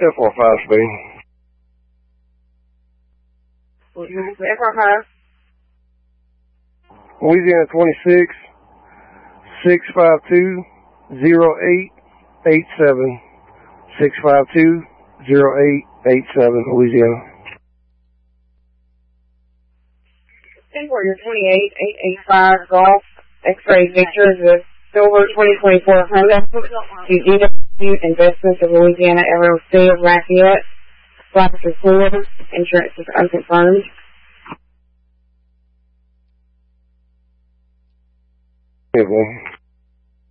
F-45 speed. F-45. Louisiana 26, 652-0887. 652-0887, Louisiana. Your 28-885 Golf X-Ray Victor is a silver 2024 Honda to DW Investments of Louisiana LLC of Lafayette. Flights are full. Insurance is unconfirmed. Okay.